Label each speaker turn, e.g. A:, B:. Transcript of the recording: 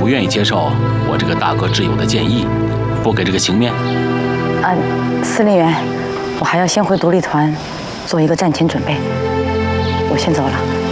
A: 不愿意接受我这个大哥挚友的建议，不给这个情面。
B: 司令员，我还要先回独立团做一个战前准备。我先走了。